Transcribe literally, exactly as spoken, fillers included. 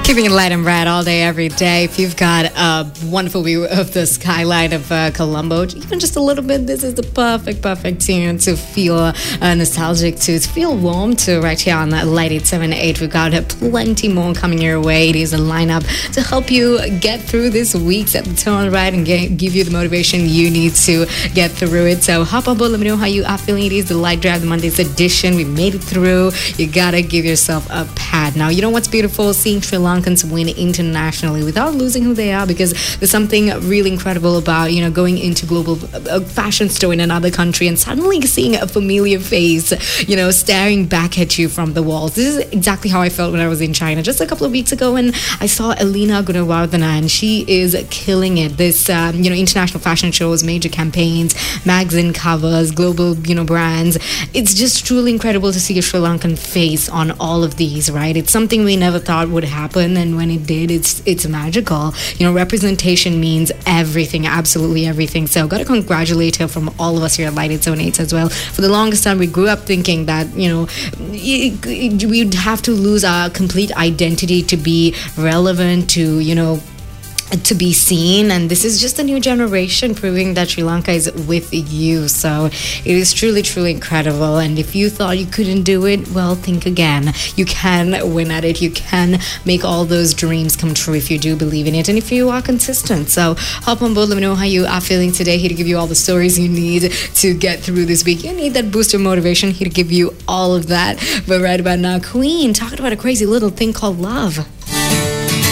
Keeping it light and bright all day, every day. If you've got a wonderful view of the skyline of uh, Colombo, even just a little bit, this is the perfect, perfect tune to feel uh, nostalgic to, to feel warm to right here on that Light eight seven eight. We've got uh, plenty more coming your way. It is a lineup to help you get through this week, set the tone right, and get, give you the motivation you need to get through it. So hop on board, let me know how you are feeling. It is the Light Drive, the Monday's edition. We made it through. You gotta give yourself a pat. Now, you know what's beautiful? Seeing Sri Lankans win internationally without losing who they are, because there's something really incredible about, you know, going into global a fashion store in another country and suddenly seeing a familiar face, you know, staring back at you from the walls. This is exactly how I felt when I was in China just a couple of weeks ago when I saw Elena Gunawardena, and she is killing it. This, um, you know, international fashion shows, major campaigns, magazine covers, global, you know, brands. It's just truly incredible to see a Sri Lankan face on all of these, right? It's something we never thought would happen, and when it did, it's it's magical. You know, representation means everything, absolutely everything. So gotta congratulate her from all of us here at Light eight seven eight as well. For the longest time, we grew up thinking that, you know, it, it, we'd have to lose our complete identity to be relevant, to, you know, to be seen, and this is just a new generation proving that Sri Lanka is with you. So it is truly, truly incredible. And if you thought you couldn't do it, well, think again. You can win at it. You can make all those dreams come true if you do believe in it, and if you are consistent. So hop on board, let me know how you are feeling today. Here to give you all the stories you need to get through this week. You need that boost of motivation. Here to give you all of that. But right about now, Queen talking about a crazy little thing called love.